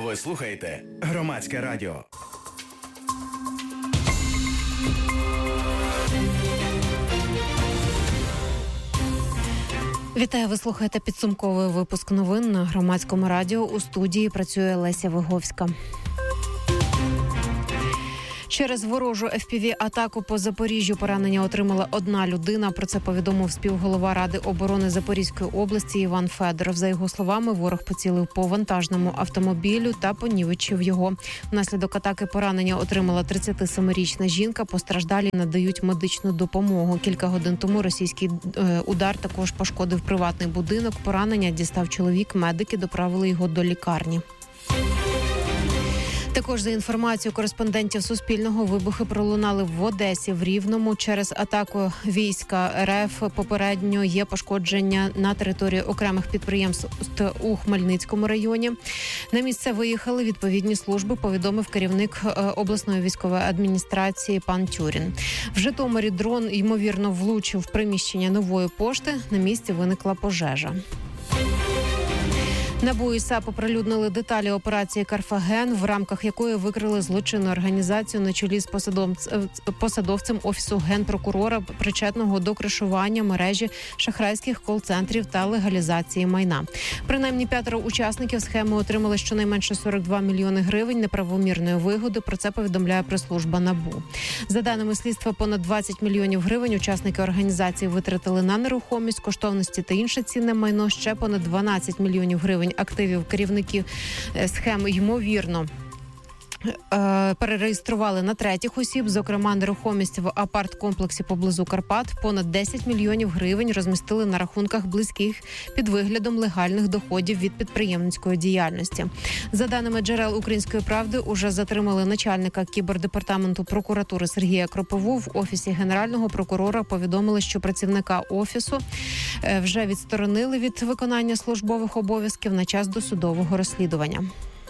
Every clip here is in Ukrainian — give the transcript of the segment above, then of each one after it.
Ви слухаєте Громадське радіо. Вітаю, ви слухаєте підсумковий випуск новин на Громадському радіо. У студії працює Леся Виговська. Через ворожу FPV-атаку по Запоріжжю поранення отримала одна людина. Про це повідомив співголова Ради оборони Запорізької області Іван Федоров. За його словами, ворог поцілив по вантажному автомобілю та понівечив його. Внаслідок атаки поранення отримала 37-річна жінка. Постраждалі надають медичну допомогу. Кілька годин тому російський удар також пошкодив приватний будинок. Поранення дістав чоловік. Медики доправили його до лікарні. Також за інформацією кореспондентів Суспільного, вибухи пролунали в Одесі, в Рівному. Через атаку війська РФ попередньо є пошкодження на території окремих підприємств у Хмельницькому районі. На місце виїхали відповідні служби, повідомив керівник обласної військової адміністрації пан Тюрін. В Житомирі дрон, ймовірно, влучив в приміщення Нової пошти. На місці виникла пожежа. НАБУ і САП оприлюднили деталі операції «Карфаген», в рамках якої викрили злочинну організацію на чолі з посадовцем Офісу Генпрокурора, причетного до кришування мережі шахрайських кол-центрів та легалізації майна. Принаймні 5 учасників схеми отримали щонайменше 42 мільйони гривень неправомірної вигоди. Про це повідомляє прес-служба НАБУ. За даними слідства, понад 20 мільйонів гривень учасники організації витратили на нерухомість, коштовності та інше цінне майно. Ще понад 12 мільйонів гривень активів керівників схем, ймовірно, перереєстрували на третіх осіб, зокрема нерухомість в апарт-комплексі поблизу Карпат. Понад 10 мільйонів гривень розмістили на рахунках близьких під виглядом легальних доходів від підприємницької діяльності. За даними джерел «Української правди», уже затримали начальника кібердепартаменту прокуратури Сергія Кропову. В Офісі Генерального прокурора повідомили, що працівника Офісу вже відсторонили від виконання службових обов'язків на час досудового розслідування.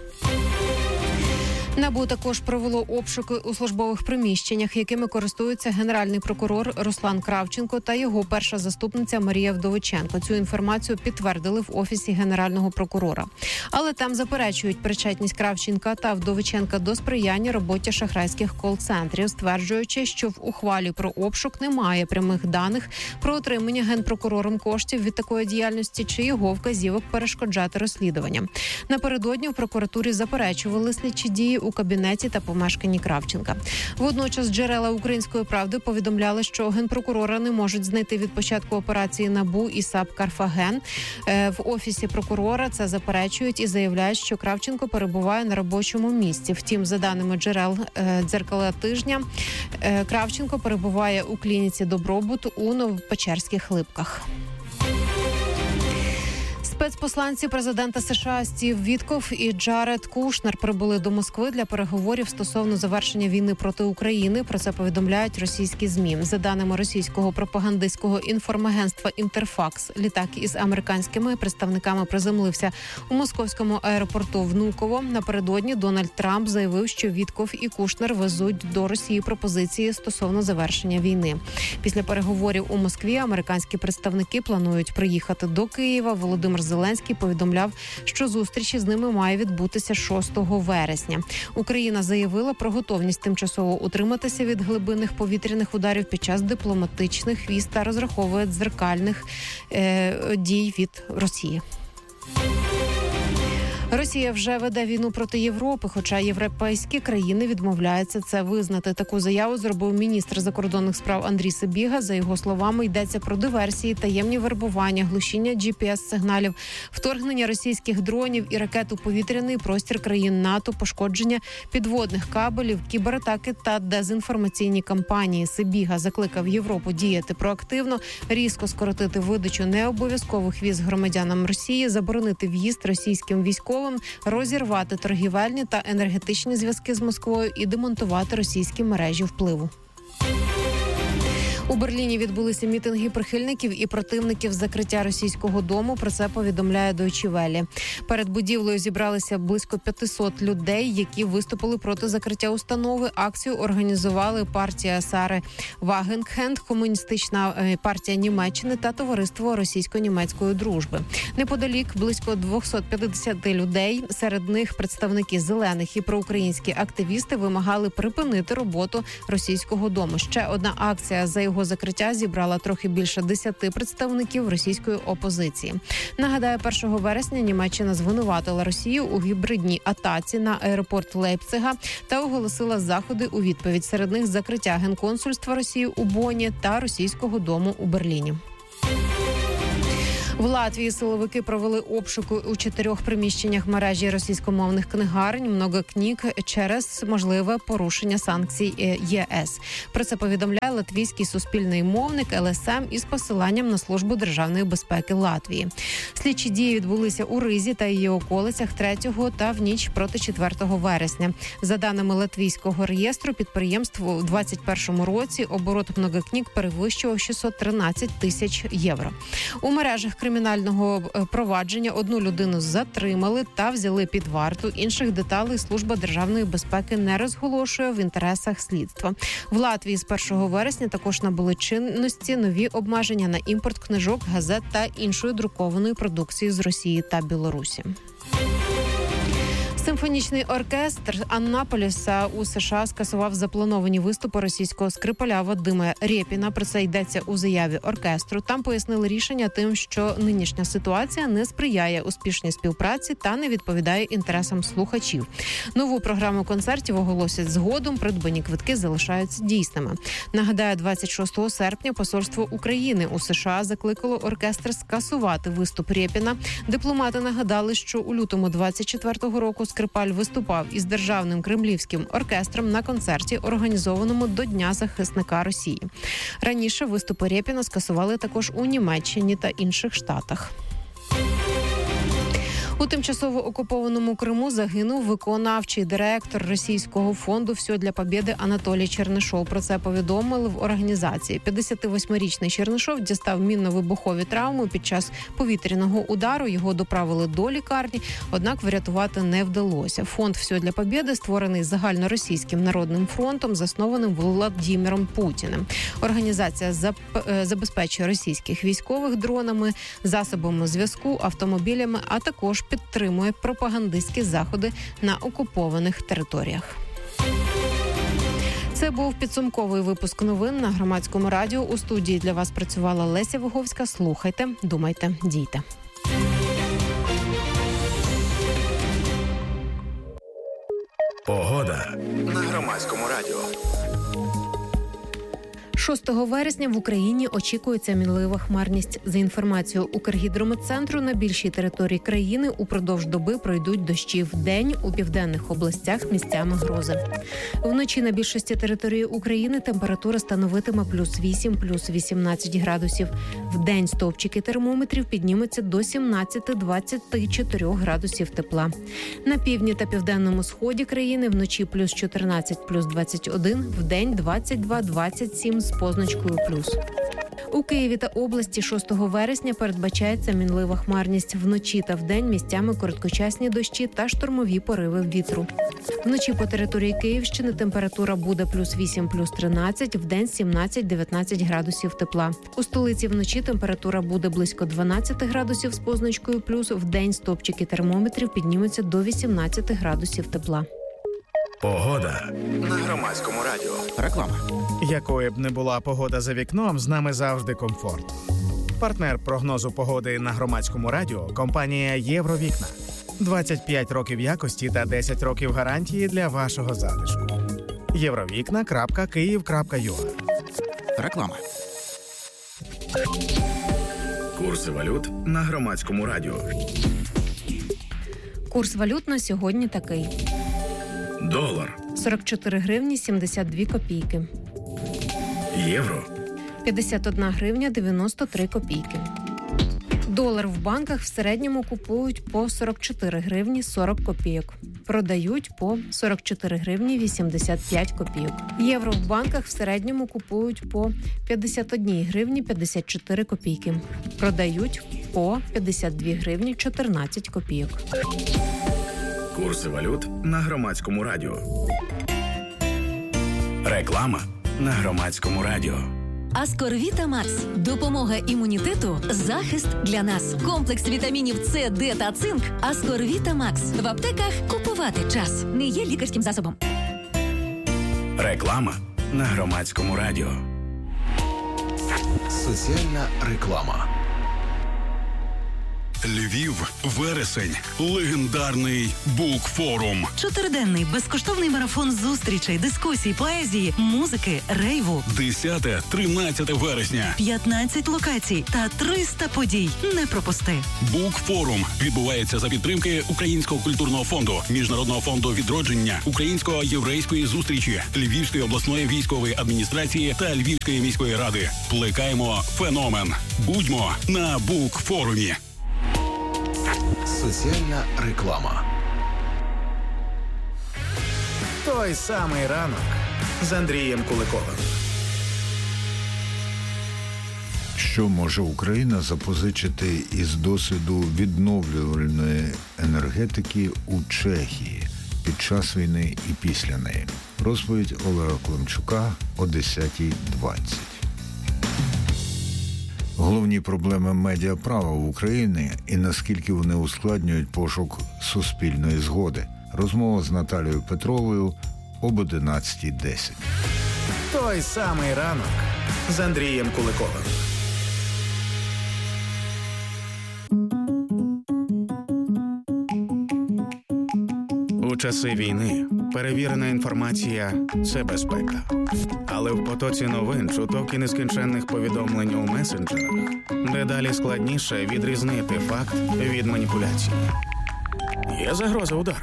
НАБУ також провело обшуки у службових приміщеннях, якими користується генеральний прокурор Руслан Кравченко та його перша заступниця Марія Вдовиченко. Цю інформацію підтвердили в Офісі Генерального прокурора. Але там заперечують причетність Кравченка та Вдовиченка до сприяння роботі шахрайських кол-центрів, стверджуючи, що в ухвалі про обшук немає прямих даних про отримання генпрокурором коштів від такої діяльності чи його вказівок перешкоджати розслідуванням. Напередодні в прокуратурі заперечували слідчі дії у кабінеті та помешканні Кравченка. Водночас джерела «Української правди» повідомляли, що генпрокурора не можуть знайти від початку операції НАБУ і САП «Карфаген». В Офісі прокурора це заперечують і заявляють, що Кравченко перебуває на робочому місці. Втім, за даними джерел «Дзеркала тижня», Кравченко перебуває у клініці «Добробут» у Новопечерських Липках. Спецпосланці президента США Стів Віткоф і Джаред Кушнер прибули до Москви для переговорів стосовно завершення війни проти України. Про це повідомляють російські ЗМІ. За даними російського пропагандистського інформагентства «Інтерфакс», літак із американськими представниками приземлився у московському аеропорту Внуково. Напередодні Дональд Трамп заявив, що Віткоф і Кушнер везуть до Росії пропозиції стосовно завершення війни. Після переговорів у Москві американські представники планують приїхати до Києва. Володимир Зеленський повідомляв, що зустріч із ними має відбутися 6 вересня. Україна заявила про готовність тимчасово утриматися від глибинних повітряних ударів під час дипломатичних віз та розраховує дзеркальних дій від Росії. Росія вже веде війну проти Європи, хоча європейські країни відмовляються це визнати. Таку заяву зробив міністр закордонних справ Андрій Сибіга. За його словами, йдеться про диверсії, таємні вербування, глушіння GPS-сигналів, вторгнення російських дронів і ракет у повітряний простір країн НАТО, пошкодження підводних кабелів, кібератаки та дезінформаційні кампанії. Сибіга закликав Європу діяти проактивно, різко скоротити видачу необов'язкових віз громадянам Росії, заборонити в'їзд російським військовим, розірвати торгівельні та енергетичні зв'язки з Москвою і демонтувати російські мережі впливу. У Берліні відбулися мітинги прихильників і противників закриття російського дому. Про це повідомляє Deutsche Welle. Перед будівлею зібралися близько 500 людей, які виступили проти закриття установи. Акцію організували партія Сари Вагенхенд, Комуністична партія Німеччини та Товариство російсько-німецької дружби. Неподалік близько 250 людей, серед них представники зелених і проукраїнські активісти вимагали припинити роботу російського дому. Ще одна акція за його закриття зібрала трохи більше 10 представників російської опозиції. Нагадаю, 1 вересня Німеччина звинуватила Росію у гібридній атаці на аеропорт Лейпцига та оголосила заходи у відповідь. Серед них закриття генконсульства Росії у Бонні та російського дому у Берліні. В Латвії силовики провели обшуки у 4 приміщеннях мережі російськомовних книгарень «Многокниг» через можливе порушення санкцій ЄС. Про це повідомляє латвійський суспільний мовник ЛСМ із посиланням на Службу державної безпеки Латвії. Слідчі дії відбулися у Ризі та її околицях 3 та в ніч проти 4 вересня. За даними латвійського реєстру підприємств, у 2021 році оборот «Многокниг» перевищував 613 тисяч євро. У мережах кримінального провадження одну людину затримали та взяли під варту. Інших деталей Служба державної безпеки не розголошує в інтересах слідства. В Латвії з 1 вересня також набули чинності нові обмеження на імпорт книжок, газет та іншої друкованої продукції з Росії та Білорусі. Симфонічний оркестр Аннаполіса у США скасував заплановані виступи російського скрипаля Вадима Рєпіна. Про це йдеться у заяві оркестру. Там пояснили рішення тим, що нинішня ситуація не сприяє успішній співпраці та не відповідає інтересам слухачів. Нову програму концертів оголосять згодом, придбані квитки залишаються дійсними. Нагадаю, 26 серпня посольство України у США закликало оркестр скасувати виступ Рєпіна. Дипломати нагадали, що у лютому 24-го року скрипаль виступав із державним кремлівським оркестром на концерті, організованому до Дня захисника Росії. Раніше виступи Рєпіна скасували також у Німеччині та інших штатах. У тимчасово окупованому Криму загинув виконавчий директор російського фонду «Все для Побєди» Анатолій Чернишов. Про це повідомили в організації. 58-річний Чернишов дістав мінно-вибухові травми під час повітряного удару. Його доправили до лікарні, однак врятувати не вдалося. Фонд «Все для Побєди» створений загальноросійським народним фронтом, заснованим Володимиром Путіним. Організація забезпечує російських військових дронами, засобами зв'язку, автомобілями, а також підтримує пропагандистські заходи на окупованих територіях. Це був підсумковий випуск новин на Громадському радіо. У студії для вас працювала Леся Виговська. Слухайте, думайте, дійте. Погода на Громадському радіо. 6 вересня в Україні очікується мінлива хмарність. За інформацією Укргідрометцентру, на більшій території країни упродовж доби пройдуть дощі. Вдень у південних областях місцями грози. Вночі на більшості території України температура становитиме плюс 8, плюс 18 градусів. Вдень стовпчики термометрів піднімуться до 17-24 градусів тепла. На півдні та південному сході країни вночі плюс 14, плюс 21, вдень 22-27 з позначкою плюс. У Києві та області 6 вересня передбачається мінлива хмарність. Вночі та вдень місцями короткочасні дощі та штормові пориви вітру. Вночі по території Київщини температура буде плюс 8, плюс 13, вдень 17-19 градусів тепла. У столиці вночі температура буде близько 12 градусів з позначкою плюс, вдень стопчики термометрів піднімуться до 18 градусів тепла. Погода на Громадському радіо. Реклама. Якою б не була погода за вікном, з нами завжди комфорт. Партнер прогнозу погоди на Громадському радіо – компанія «Євровікна». 25 років якості та 10 років гарантії для вашого затишку. Євровікна.Київ.ua. Реклама. Курси валют на Громадському радіо. Курс валют на сьогодні такий. Долар. 44 гривні 72 копійки. Євро. 51 гривня 93 копійки. Долар в банках в середньому купують по 44 гривні 40 копійок. Продають по 44 гривні 85 копійок. Євро в банках в середньому купують по 51 гривні 54 копійки. Продають по 52 гривні 14 копійок. Курси валют на Громадському радіо. Реклама на Громадському радіо. Аскорвіта Макс. Допомога імунітету, захист для нас. Комплекс вітамінів С, Д та цинк. Аскорвіта Макс. В аптеках купувати час. Не є лікарським засобом. Реклама на Громадському радіо. Соціальна реклама. Львів, вересень, легендарний Букфорум. 4-денний безкоштовний марафон зустрічей, дискусій, поезії, музики, рейву. 10-13 вересня. 15 локацій та 300 подій. Не пропусти. Букфорум відбувається за підтримки Українського культурного фонду, Міжнародного фонду відродження, Українсько-єврейської зустрічі, Львівської обласної військової адміністрації та Львівської міської ради. Плекаємо феномен. Будьмо на Букфорумі. Соціальна реклама. Той самий ранок з Андрієм Куликовим. Що може Україна запозичити із досвіду відновлювальної енергетики у Чехії під час війни і після неї? Розповідь Олега Климчука о 10:20. Головні проблеми медіаправа в Україні і наскільки вони ускладнюють пошук суспільної згоди. Розмова з Наталією Петровою об 11:10. Той самий ранок з Андрієм Куликовим. У часи війни перевірена інформація – це безпека. Але в потоці новин, чуток і нескінченних повідомлень у месенджерах дедалі складніше відрізнити факт від маніпуляції. Є загроза удару.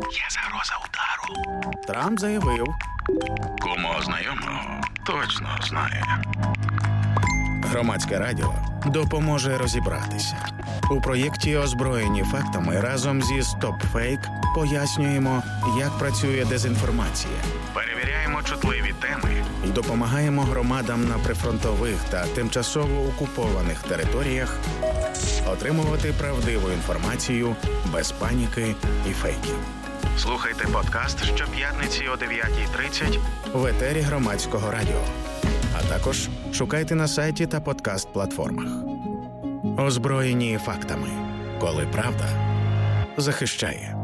Трамп заявив. Кому знайомого точно знає. Громадське радіо допоможе розібратися. У проєкті «Озброєні фактами» разом зі «Стопфейк» пояснюємо, як працює дезінформація. Перевіряємо чутливі теми і допомагаємо громадам на прифронтових та тимчасово окупованих територіях отримувати правдиву інформацію без паніки і фейків. Слухайте подкаст щоп'ятниці о 9:30 в етері Громадського радіо. А також шукайте на сайті та подкаст-платформах. Озброєні фактами, коли правда захищає.